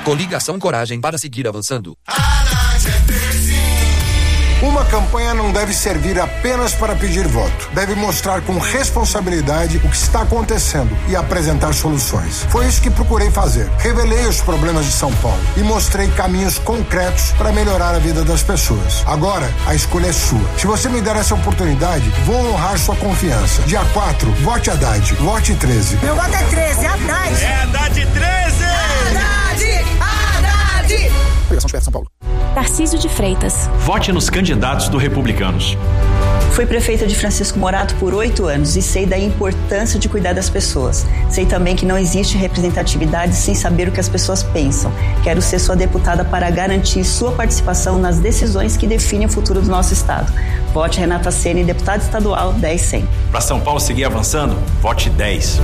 Coligação Coragem para seguir avançando. Uma campanha não deve servir apenas para pedir voto. Deve mostrar com responsabilidade o que está acontecendo e apresentar soluções. Foi isso que procurei fazer. Revelei os problemas de São Paulo e mostrei caminhos concretos para melhorar a vida das pessoas. Agora, a escolha é sua. Se você me der essa oportunidade, vou honrar sua confiança. Dia 4, vote Haddad. Vote 13. Meu voto é 13, Haddad. É Haddad 13! Haddad! Obrigação de São Paulo. Tarcísio de Freitas. Vote nos candidatos do Republicanos. Fui prefeita de Francisco Morato por 8 anos e sei da importância de cuidar das pessoas. Sei também que não existe representatividade sem saber o que as pessoas pensam. Quero ser sua deputada para garantir sua participação nas decisões que definem o futuro do nosso estado. Vote Renata Ceni, deputada estadual 10100. Para São Paulo seguir avançando, vote 10.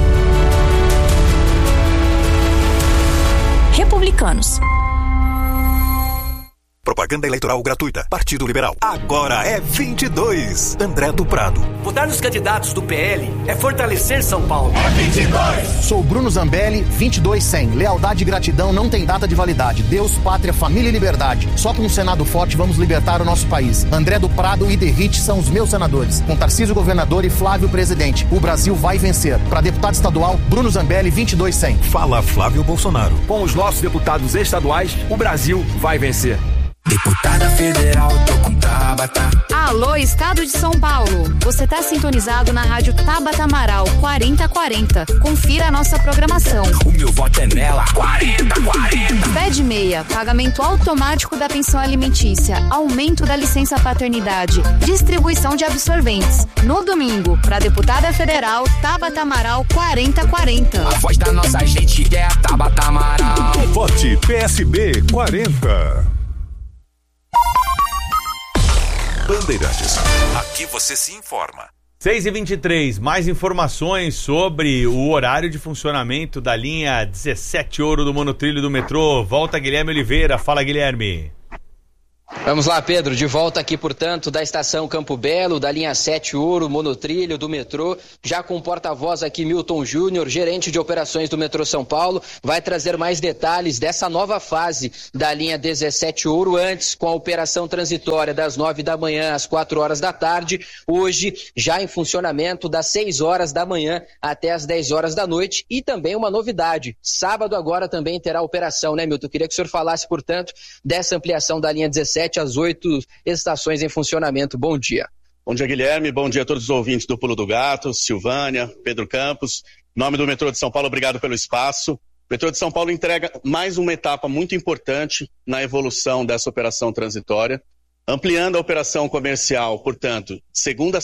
Republicanos. Propaganda eleitoral gratuita. Partido Liberal. Agora é 22. André do Prado. Votar nos candidatos do PL é fortalecer São Paulo. É 22. Sou Bruno Zambelli, 22100. Lealdade e gratidão não tem data de validade. Deus, pátria, família e liberdade. Só com um Senado forte vamos libertar o nosso país. André do Prado e Derrite são os meus senadores. Com Tarcísio governador e Flávio presidente. O Brasil vai vencer. Para deputado estadual, Bruno Zambelli, 22100. Fala Flávio Bolsonaro. Com os nossos deputados estaduais, o Brasil vai vencer. Deputada federal, tô com Tabata. Alô, Estado de São Paulo. Você tá sintonizado na rádio Tabata Amaral 4040. Confira a nossa programação. O meu voto é nela, 4040. Pé de meia, pagamento automático da pensão alimentícia, aumento da licença paternidade, distribuição de absorventes. No domingo, pra deputada federal, Tabata Amaral 4040. A voz da nossa gente é a Tabata Amaral. Vote PSB 40. Bandeirantes. Aqui você se informa. 6h23, mais informações sobre o horário de funcionamento da linha 17 Ouro do monotrilho do metrô. Volta Guilherme Oliveira. Fala, Guilherme. Vamos lá, Pedro, de volta aqui, portanto, da estação Campo Belo, da linha 7 Ouro, monotrilho do metrô, já com o porta-voz aqui, Milton Júnior, gerente de operações do metrô São Paulo, vai trazer mais detalhes dessa nova fase da linha 17 Ouro, antes com a operação transitória das 9 da manhã às 4 horas da tarde, hoje já em funcionamento das 6 horas da manhã até as 10 horas da noite, e também uma novidade, sábado agora também terá operação, né, Milton? Queria que o senhor falasse, portanto, dessa ampliação da linha 17 às 8 estações em funcionamento. Bom dia. Bom dia, Guilherme. Bom dia a todos os ouvintes do Pulo do Gato, Silvânia, Pedro Campos. Em nome do metrô de São Paulo, obrigado pelo espaço. O metrô de São Paulo entrega mais uma etapa muito importante na evolução dessa operação transitória, ampliando a operação comercial, portanto, segunda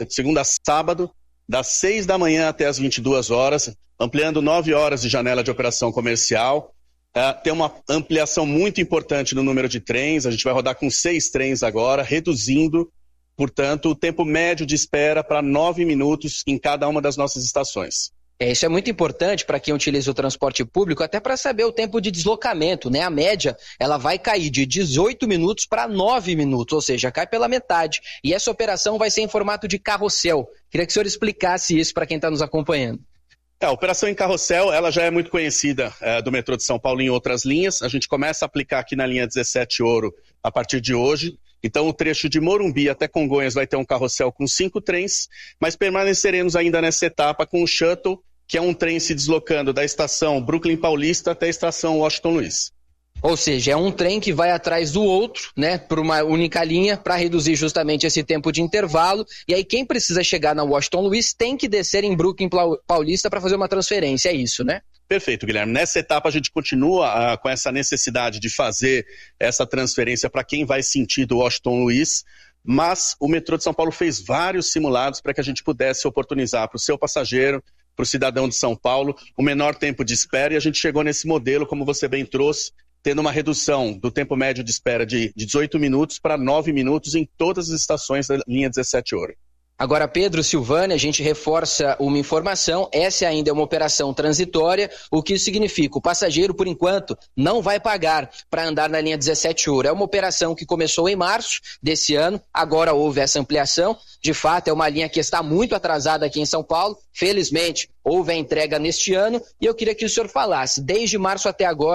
a sábado, das 6 da manhã até as 22 horas, ampliando 9 horas de janela de operação comercial. Tem uma ampliação muito importante no número de trens, a gente vai rodar com 6 trens agora, reduzindo, portanto, o tempo médio de espera para 9 minutos em cada uma das nossas estações. Isso é muito importante para quem utiliza o transporte público, até para saber o tempo de deslocamento, né? A média, ela vai cair de 18 minutos para 9 minutos, ou seja, cai pela metade. E essa operação vai ser em formato de carrossel. Queria que o senhor explicasse isso para quem está nos acompanhando. A operação em carrossel, ela já é muito conhecida do metrô de São Paulo em outras linhas. A gente começa a aplicar aqui na linha 17 Ouro a partir de hoje. Então o trecho de Morumbi até Congonhas vai ter um carrossel com 5 trens, mas permaneceremos ainda nessa etapa com o shuttle, que é um trem se deslocando da estação Brooklyn Paulista até a estação Washington Luiz. Ou seja, é um trem que vai atrás do outro, né, por uma única linha, para reduzir justamente esse tempo de intervalo. E aí quem precisa chegar na Washington Luiz tem que descer em Brooklyn Paulista para fazer uma transferência, é isso, né? Perfeito, Guilherme. Nessa etapa a gente continua com essa necessidade de fazer essa transferência para quem vai sentido Washington Luiz, mas o metrô de São Paulo fez vários simulados para que a gente pudesse oportunizar para o seu passageiro, para o cidadão de São Paulo, o menor tempo de espera, e a gente chegou nesse modelo, como você bem trouxe, tendo uma redução do tempo médio de espera de 18 minutos para 9 minutos em todas as estações da linha 17 Ouro. Agora, Pedro, Silvânia, a gente reforça uma informação, essa ainda é uma operação transitória, o que isso significa? O passageiro, por enquanto, não vai pagar para andar na linha 17 Ouro. É uma operação que começou em março desse ano, agora houve essa ampliação, de fato é uma linha que está muito atrasada aqui em São Paulo, felizmente houve a entrega neste ano, e eu queria que o senhor falasse, desde março até agora,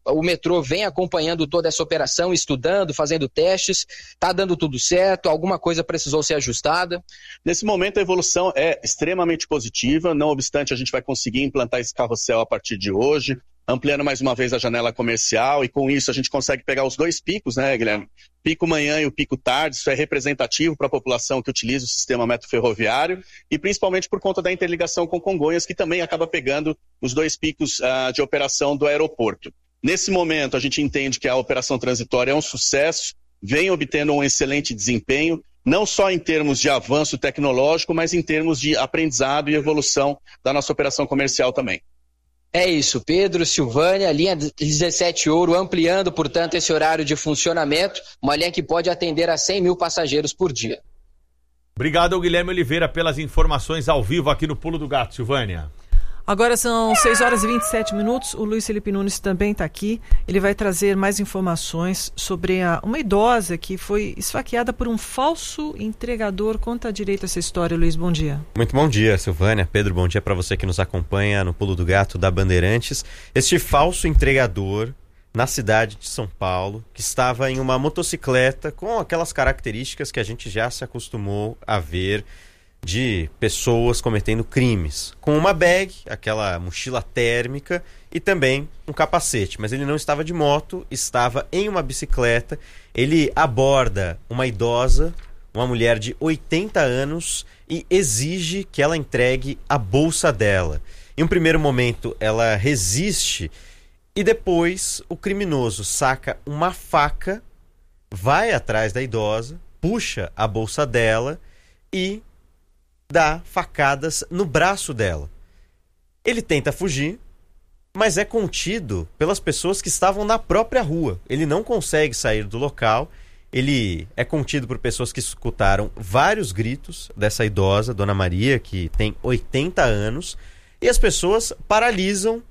O metrô vem acompanhando toda essa operação, estudando, fazendo testes. Está dando tudo certo? Alguma coisa precisou ser ajustada? Nesse momento a evolução é extremamente positiva, não obstante a gente vai conseguir implantar esse carrossel a partir de hoje, ampliando mais uma vez a janela comercial, e com isso a gente consegue pegar os dois picos, né, Guilherme? Pico manhã e o pico tarde. Isso é representativo para a população que utiliza o sistema metroferroviário, e principalmente por conta da interligação com Congonhas, que também acaba pegando os dois picos de operação do aeroporto. Nesse momento, a gente entende que a operação transitória é um sucesso, vem obtendo um excelente desempenho, não só em termos de avanço tecnológico, mas em termos de aprendizado e evolução da nossa operação comercial também. É isso, Pedro, Silvânia, linha 17 Ouro, ampliando, portanto, esse horário de funcionamento, uma linha que pode atender a 100 mil passageiros por dia. Obrigado ao Guilherme Oliveira pelas informações ao vivo aqui no Pulo do Gato, Silvânia. Agora são 6 horas e 27 minutos, o Luiz Felipe Nunes também está aqui, ele vai trazer mais informações sobre uma idosa que foi esfaqueada por um falso entregador. Conta direito essa história, Luiz, bom dia. Muito bom dia, Silvânia, Pedro, bom dia para você que nos acompanha no Pulo do Gato da Bandeirantes. Este falso entregador na cidade de São Paulo, que estava em uma motocicleta com aquelas características que a gente já se acostumou a ver de pessoas cometendo crimes, com uma bag, aquela mochila térmica e também um capacete, mas ele não estava de moto, estava em uma bicicleta. Ele aborda uma idosa, uma mulher de 80 anos, e exige que ela entregue a bolsa dela. Em um primeiro momento ela resiste e depois o criminoso saca uma faca, vai atrás da idosa, puxa a bolsa dela e dá facadas no braço dela. Ele tenta fugir, mas é contido pelas pessoas que estavam na própria rua. Ele não consegue sair do local. Ele é contido por pessoas que escutaram vários gritos dessa idosa, Dona Maria, que tem 80 anos, e as pessoas paralisam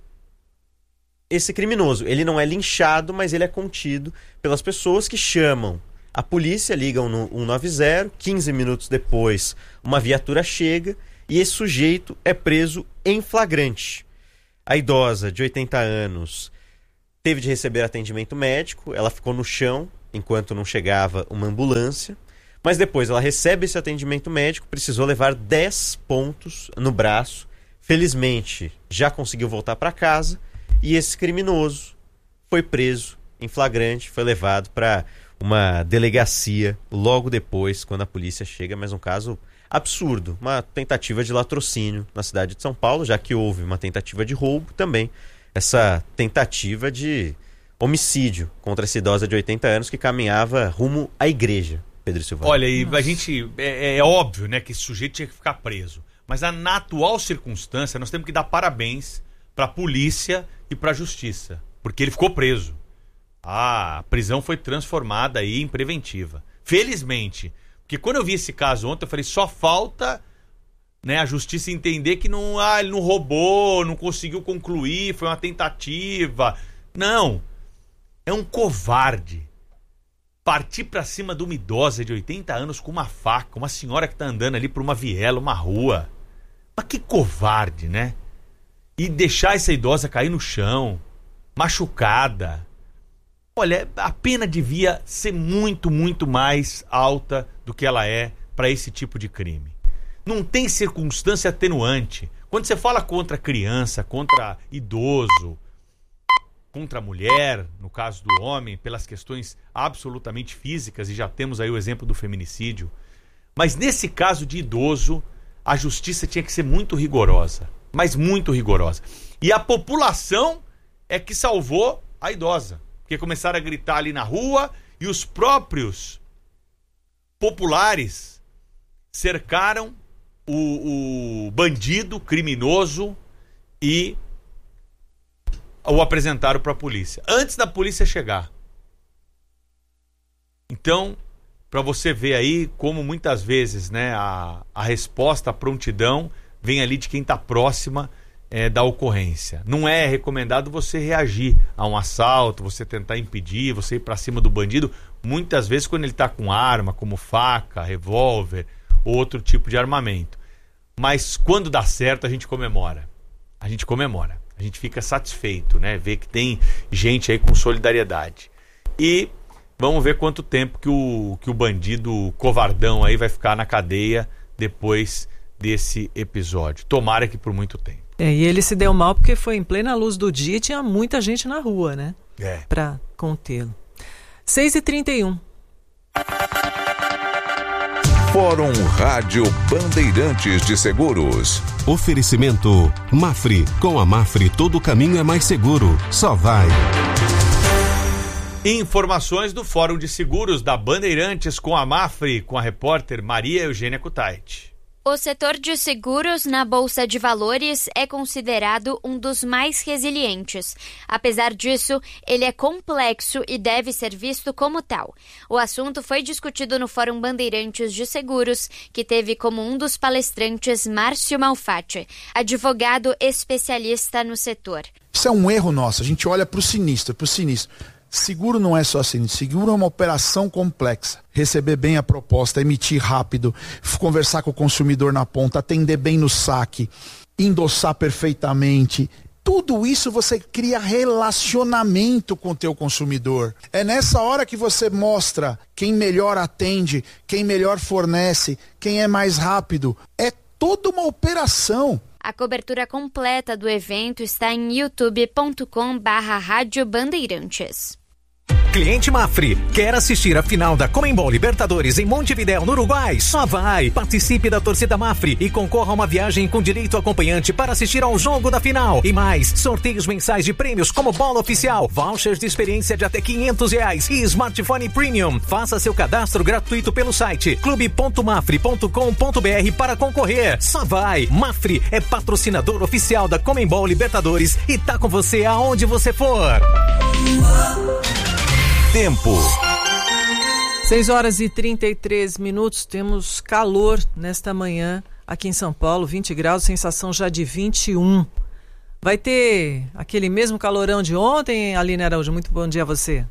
esse criminoso. Ele não é linchado, mas ele é contido pelas pessoas que chamam a polícia, ligam no 190, 15 minutos depois uma viatura chega e esse sujeito é preso em flagrante. A idosa de 80 anos teve de receber atendimento médico, ela ficou no chão enquanto não chegava uma ambulância, mas depois ela recebe esse atendimento médico, precisou levar 10 pontos no braço. Felizmente já conseguiu voltar para casa e esse criminoso foi preso em flagrante, foi levado para uma delegacia logo depois, quando a polícia chega. Mas um caso absurdo, uma tentativa de latrocínio na cidade de São Paulo, já que houve uma tentativa de roubo, também essa tentativa de homicídio contra essa idosa de 80 anos que caminhava rumo à igreja, Pedro Silva. Olha, e a gente, é óbvio, né, que esse sujeito tinha que ficar preso, mas na atual circunstância nós temos que dar parabéns para a polícia e para a justiça, porque ele ficou preso. A prisão foi transformada aí em preventiva. Felizmente. Porque quando eu vi esse caso ontem, eu falei, só falta, né, a justiça entender que ele não roubou, não conseguiu concluir, foi uma tentativa. Não. É um covarde. Partir pra cima de uma idosa de 80 anos com uma faca, uma senhora que tá andando ali por uma viela, uma rua. Mas que covarde, né? E deixar essa idosa cair no chão, machucada. Olha, a pena devia ser muito, muito mais alta do que ela é para esse tipo de crime. Não tem circunstância atenuante. Quando você fala contra criança, contra idoso, contra mulher, no caso do homem, pelas questões absolutamente físicas, e já temos aí o exemplo do feminicídio, mas nesse caso de idoso, a justiça tinha que ser muito rigorosa, mas muito rigorosa. E a população é que salvou a idosa. Porque começaram a gritar ali na rua e os próprios populares cercaram o bandido criminoso e o apresentaram para a polícia, antes da polícia chegar. Então, para você ver aí como muitas vezes, né, a resposta, a prontidão vem ali de quem está próxima da ocorrência. Não é recomendado você reagir a um assalto, você tentar impedir, você ir para cima do bandido, muitas vezes quando ele está com arma, como faca, revólver ou outro tipo de armamento. Mas quando dá certo, a gente comemora. A gente comemora. A gente fica satisfeito, né? Ver que tem gente aí com solidariedade. E vamos ver quanto tempo que o bandido covardão aí vai ficar na cadeia depois desse episódio. Tomara que por muito tempo. E ele se deu mal porque foi em plena luz do dia e tinha muita gente na rua, né? Pra contê-lo. 6h31. Fórum Rádio Bandeirantes de Seguros. Oferecimento Mafre. Com a Mafre todo caminho é mais seguro. Só vai. Informações do Fórum de Seguros da Bandeirantes com a Mafre, com a repórter Maria Eugênia Kutaiti. O setor de seguros na Bolsa de Valores é considerado um dos mais resilientes. Apesar disso, ele é complexo e deve ser visto como tal. O assunto foi discutido no Fórum Bandeirantes de Seguros, que teve como um dos palestrantes Márcio Malfatti, advogado especialista no setor. Isso é um erro nosso, a gente olha para o sinistro. Seguro não é só sinistro, seguro é uma operação complexa. Receber bem a proposta, emitir rápido, conversar com o consumidor na ponta, atender bem no saque, endossar perfeitamente. Tudo isso você cria relacionamento com o teu consumidor. É nessa hora que você mostra quem melhor atende, quem melhor fornece, quem é mais rápido. É toda uma operação. A cobertura completa do evento está em youtube.com/Rádio Bandeirantes. Cliente Mafre, quer assistir a final da Conmebol Libertadores em Montevidéu, no Uruguai? Só vai! Participe da torcida Mafre e concorra a uma viagem com direito acompanhante para assistir ao jogo da final. E mais, sorteios mensais de prêmios como bola oficial, vouchers de experiência de até R$500 e smartphone premium. Faça seu cadastro gratuito pelo site clube.mafre.com.br para concorrer. Só vai! Mafre é patrocinador oficial da Conmebol Libertadores e tá com você aonde você for. Tempo. 6h33, temos calor nesta manhã aqui em São Paulo, 20 graus, sensação já de 21. Vai ter aquele mesmo calorão de ontem, Aline Araújo? Muito bom dia a você.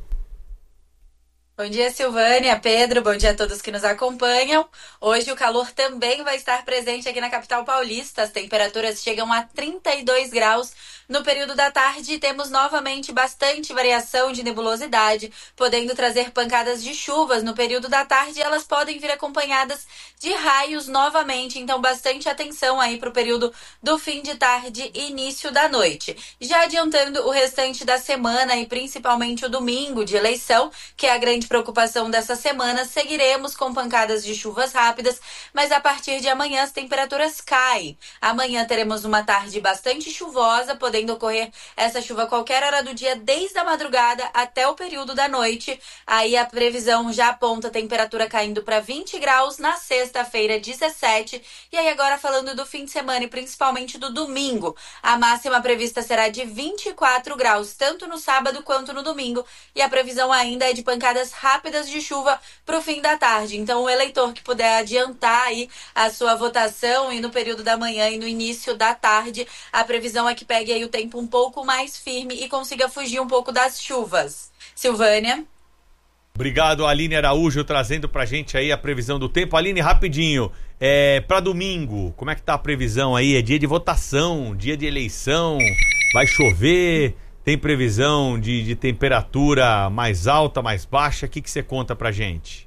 Bom dia, Silvânia, Pedro, bom dia a todos que nos acompanham. Hoje o calor também vai estar presente aqui na capital paulista. As temperaturas chegam a 32 graus. No período da tarde, temos novamente bastante variação de nebulosidade, podendo trazer pancadas de chuvas. No período da tarde, elas podem vir acompanhadas de raios novamente, então bastante atenção aí para o período do fim de tarde e início da noite. Já adiantando o restante da semana e principalmente o domingo de eleição, que é a grande preocupação dessa semana, seguiremos com pancadas de chuvas rápidas, mas a partir de amanhã as temperaturas caem. Amanhã teremos uma tarde bastante chuvosa, podendo ocorrer essa chuva a qualquer hora do dia, desde a madrugada até o período da noite. Aí a previsão já aponta a temperatura caindo para 20 graus, na sexta-feira 17, e aí agora falando do fim de semana e principalmente do domingo, a máxima prevista será de 24 graus, tanto no sábado quanto no domingo, e a previsão ainda é de pancadas rápidas de chuva para o fim da tarde. Então o eleitor que puder adiantar aí a sua votação e no período da manhã e no início da tarde, a previsão é que pegue aí o tempo um pouco mais firme e consiga fugir um pouco das chuvas. Silvânia. Obrigado, Aline Araújo, trazendo pra gente aí a previsão do tempo. Aline, rapidinho, pra domingo, como é que tá a previsão aí? É dia de votação, dia de eleição, vai chover, tem previsão de temperatura mais alta, mais baixa? O que você conta pra gente?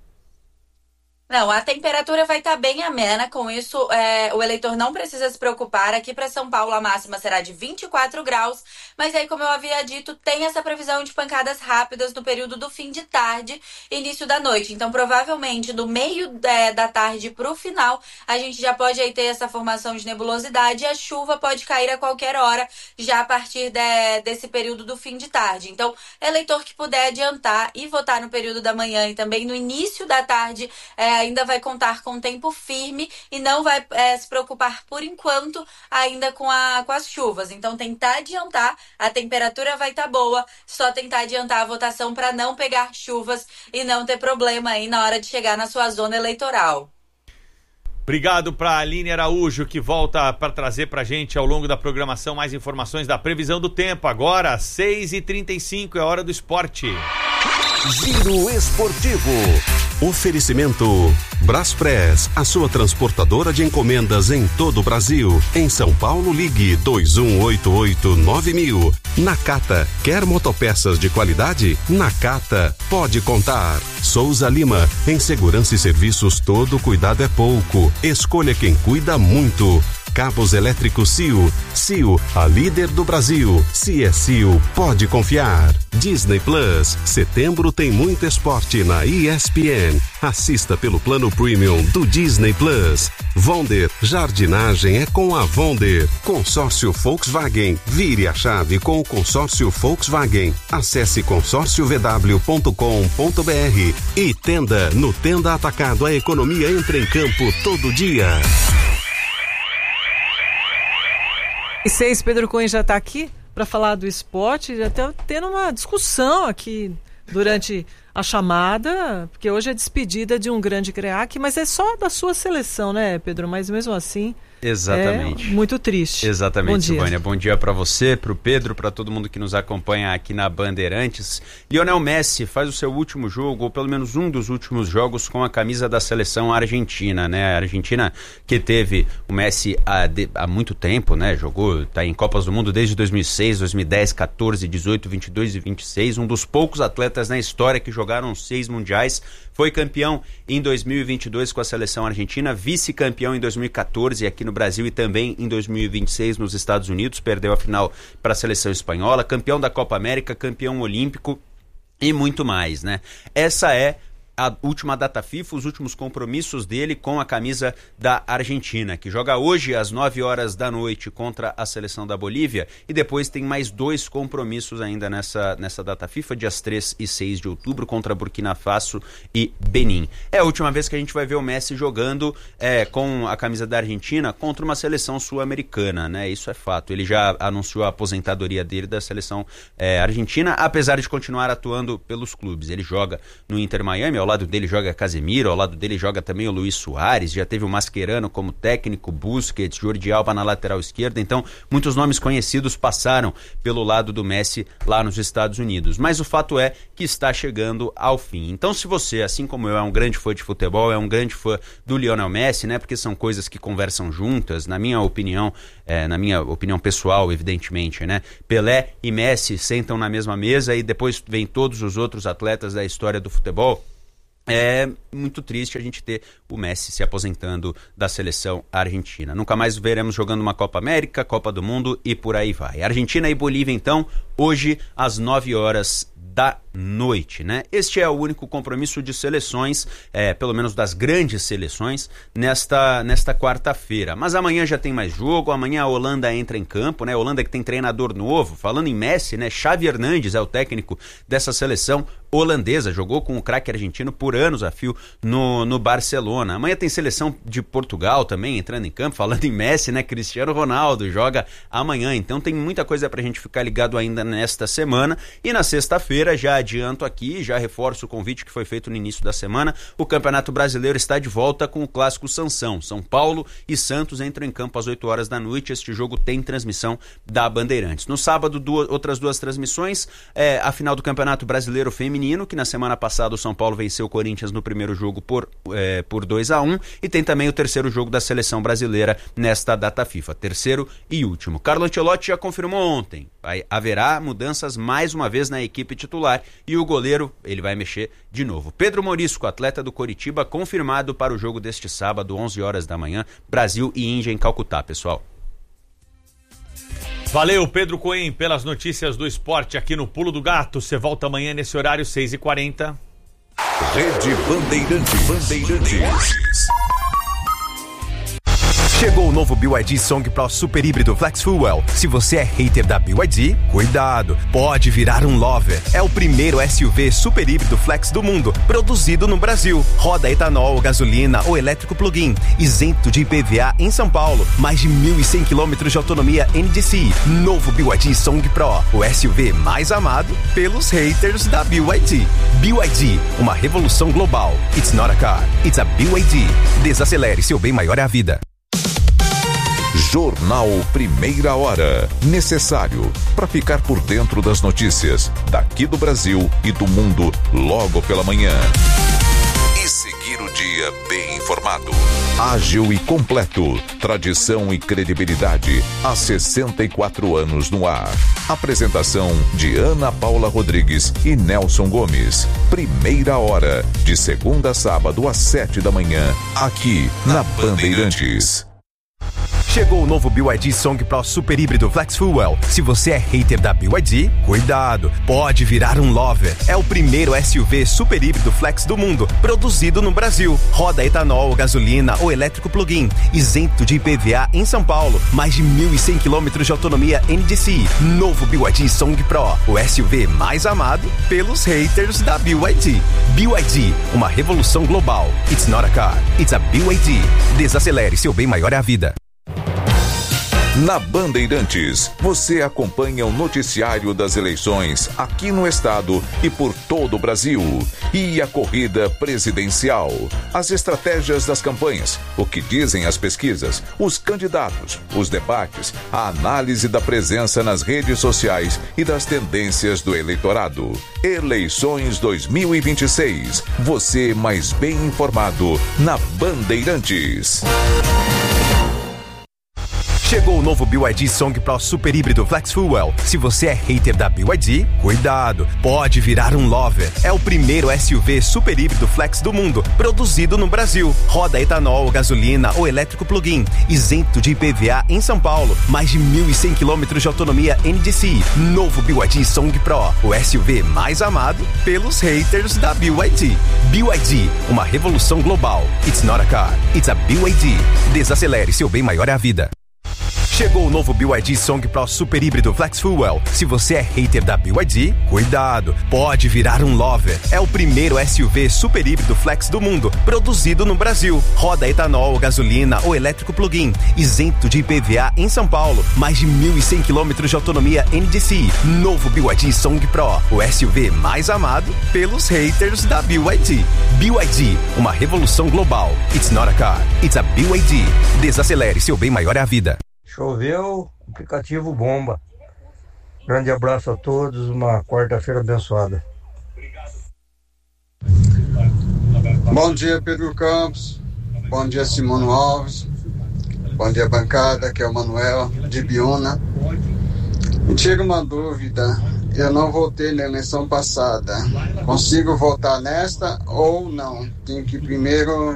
Não, a temperatura vai estar bem amena, com isso o eleitor não precisa se preocupar. Aqui para São Paulo a máxima será de 24 graus, mas aí, como eu havia dito, tem essa previsão de pancadas rápidas no período do fim de tarde e início da noite. Então, provavelmente, do meio da tarde para o final, a gente já pode aí ter essa formação de nebulosidade e a chuva pode cair a qualquer hora, já a partir desse período do fim de tarde. Então, eleitor que puder adiantar e votar no período da manhã e também no início da tarde, ainda vai contar com tempo firme e não vai se preocupar por enquanto ainda com as chuvas. Então tentar adiantar, a temperatura vai estar boa, só tentar adiantar a votação para não pegar chuvas e não ter problema aí na hora de chegar na sua zona eleitoral. Obrigado para a Aline Araújo, que volta para trazer para a gente ao longo da programação mais informações da previsão do tempo. Agora, 6h35, é hora do esporte. Giro Esportivo. Oferecimento Braspress, a sua transportadora de encomendas em todo o Brasil. Em São Paulo, ligue 2188-9000. Nakata, quer motopeças de qualidade? Nakata, pode contar. Souza Lima, em segurança e serviços todo cuidado é pouco. Escolha quem cuida muito. Cabos elétricos CIO. CIO, a líder do Brasil. Se é CIO, pode confiar. Disney Plus. Setembro tem muito esporte na ESPN. Assista pelo plano premium do Disney Plus. Vonder, jardinagem é com a Vonder. Consórcio Volkswagen. Vire a chave com o consórcio Volkswagen. Acesse consórciovw.com.br. E Tenda, no Tenda Atacado, a economia entra em campo todo dia. E 6, Pedro Cunha já está aqui para falar do esporte, já está tendo uma discussão aqui durante a chamada, porque hoje é despedida de um grande craque, mas é só da sua seleção, né, Pedro? Mas mesmo assim, exatamente. É muito triste. Exatamente, Silvânia. Bom dia para você, para o Pedro, para todo mundo que nos acompanha aqui na Bandeirantes. Lionel Messi faz o seu último jogo, ou pelo menos um dos últimos jogos, com a camisa da seleção argentina, né? A Argentina que teve o Messi há muito tempo, né? Jogou, tá em Copas do Mundo desde 2006, 2010, 14, 18, 22 e 26. Um dos poucos atletas na história que jogaram 6 mundiais. Foi campeão em 2022 com a seleção argentina, vice-campeão em 2014 aqui no Brasil e também em 2026 nos Estados Unidos. Perdeu a final para a seleção espanhola, campeão da Copa América, campeão olímpico e muito mais, né? Essa é a última data FIFA, os últimos compromissos dele com a camisa da Argentina, que joga hoje às 9 horas da noite contra a seleção da Bolívia, e depois tem mais 2 compromissos ainda nessa data FIFA, dias 3 e 6 de outubro, contra Burkina Faso e Benin. É a última vez que a gente vai ver o Messi jogando com a camisa da Argentina contra uma seleção sul-americana, né? Isso é fato. Ele já anunciou a aposentadoria dele da seleção argentina, apesar de continuar atuando pelos clubes. Ele joga no Inter Miami, ao lado dele joga Casemiro, ao lado dele joga também o Luis Suárez, já teve o Mascherano como técnico, Busquets, Jordi Alba na lateral esquerda, então muitos nomes conhecidos passaram pelo lado do Messi lá nos Estados Unidos, mas o fato é que está chegando ao fim. Então, se você, assim como eu, é um grande fã de futebol, é um grande fã do Lionel Messi, né, porque são coisas que conversam juntas, na minha opinião pessoal, evidentemente, né, Pelé e Messi sentam na mesma mesa e depois vem todos os outros atletas da história do futebol. É muito triste a gente ter o Messi se aposentando da seleção argentina. Nunca mais veremos jogando uma Copa América, Copa do Mundo e por aí vai. Argentina e Bolívia, então, hoje às 9 horas da noite, né? Este é o único compromisso de seleções, pelo menos das grandes seleções, nesta quarta-feira. Mas amanhã já tem mais jogo, amanhã a Holanda entra em campo, né? A Holanda que tem treinador novo, falando em Messi, né? Xavi Hernandes é o técnico dessa seleção holandesa, jogou com o craque argentino por anos a fio no Barcelona. Amanhã tem seleção de Portugal também entrando em campo, falando em Messi, né? Cristiano Ronaldo joga amanhã, então tem muita coisa pra gente ficar ligado ainda nesta semana. E na sexta-feira, já adianto aqui, já reforço o convite que foi feito no início da semana, o Campeonato Brasileiro está de volta com o clássico Sansão. São Paulo e Santos entram em campo às 8 horas da noite. Este jogo tem transmissão da Bandeirantes. No sábado, outras 2 transmissões, a final do Campeonato Brasileiro Feminino, que na semana passada o São Paulo venceu o Corinthians no primeiro jogo por 2-1, e tem também o terceiro jogo da seleção brasileira nesta data FIFA, terceiro e último. Carlo Ancelotti já confirmou ontem, haverá mudanças mais uma vez na equipe titular, e o goleiro, ele vai mexer de novo. Pedro Morisco, atleta do Coritiba, confirmado para o jogo deste sábado, 11 horas da manhã, Brasil e Índia em Calcutá, pessoal. Valeu, Pedro Coen, pelas notícias do esporte aqui no Pulo do Gato. Você volta amanhã nesse horário, 6h40. Rede Bandeirantes. Chegou o novo BYD Song Pro Super Híbrido Flex Fuel. Se você é hater da BYD, cuidado, pode virar um lover. É o primeiro SUV super híbrido flex do mundo, produzido no Brasil. Roda etanol, gasolina ou elétrico plug-in, isento de IPVA em São Paulo. Mais de 1.100 km de autonomia NDCi. Novo BYD Song Pro, o SUV mais amado pelos haters da BYD. BYD, uma revolução global. It's not a car, it's a BYD. Desacelere, seu bem maior é a vida. Jornal Primeira Hora. Necessário para ficar por dentro das notícias daqui do Brasil e do mundo logo pela manhã. seguir o dia bem informado. Ágil e completo. Tradição e credibilidade. Há 64 anos no ar. Apresentação de Ana Paula Rodrigues e Nelson Gomes. Primeira hora, de segunda a sábado às 7 da manhã, aqui na Bandeirantes. Chegou o novo BYD Song Pro Super Híbrido Flex Fuel. Se você é hater da BYD, cuidado, pode virar um lover. É o primeiro SUV super híbrido flex do mundo, produzido no Brasil. Roda etanol, gasolina ou elétrico plug-in, isento de IPVA em São Paulo. Mais de 1.100 km de autonomia NDCi. Novo BYD Song Pro, o SUV mais amado pelos haters da BYD. BYD, uma revolução global. It's not a car, it's a BYD. Desacelere, seu bem maior é a vida. Na Bandeirantes, você acompanha o noticiário das eleições aqui no estado e por todo o Brasil. E a corrida presidencial, as estratégias das campanhas, o que dizem as pesquisas, os candidatos, os debates, a análise da presença nas redes sociais e das tendências do eleitorado. Eleições 2026. Você mais bem informado na Bandeirantes. Chegou o novo BYD Song Pro Super Híbrido Flex Fuel. Se você é hater da BYD, cuidado, pode virar um lover. É o primeiro SUV super híbrido flex do mundo, produzido no Brasil. Roda etanol, gasolina ou elétrico plug-in, isento de IPVA em São Paulo. Mais de 1.100 km de autonomia NDCi. Novo BYD Song Pro, o SUV mais amado pelos haters da BYD. BYD, uma revolução global. It's not a car, it's a BYD. Desacelere, seu bem maior é a vida. Chegou o novo BYD Song Pro Super Híbrido Flex Fuel. Se você é hater da BYD, cuidado, pode virar um lover. É o primeiro SUV super híbrido flex do mundo, produzido no Brasil. Roda etanol, gasolina ou elétrico plug-in, isento de IPVA em São Paulo. Mais de 1.100 km de autonomia NDCi. Novo BYD Song Pro, o SUV mais amado pelos haters da BYD. BYD, uma revolução global. It's not a car, it's a BYD. Desacelere, seu bem maior é a vida. Choveu, aplicativo bomba. Grande abraço a todos, uma quarta-feira abençoada. Bom dia, Pedro Campos. Bom dia, Simone Alves. Bom dia, bancada, aqui é o Manuel de Biúna. Me tira uma dúvida, eu não votei na eleição passada. Consigo votar nesta ou não? Tenho que primeiro